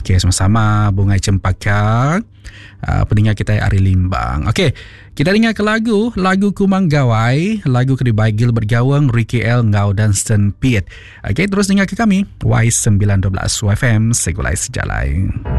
Okey, sama-sama Bungai Cempaka. Pendengar kita Ari Limbang. Okey, kita dengarkan lagu Kumang Gawai, lagu Kedibai Gilbert Gawang, Ricky L, Ngau dan Stan Piet. Okey, terus dengarkan kami Y912 UFM Segulai Sejalai.